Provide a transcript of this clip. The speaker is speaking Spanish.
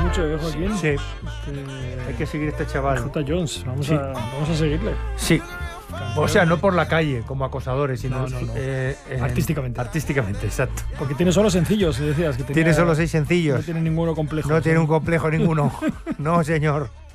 mucho, Joaquín. Sí. Hay que seguir a este chaval. J. Jones, vamos a seguirle. Sí. O sea, no por la calle como acosadores, sino No. artísticamente. Artísticamente, exacto. Porque tiene solo sencillos, decías. Que Tiene solo 6 sencillos. No tiene ninguno complejo. No tiene un complejo ninguno. No, señor.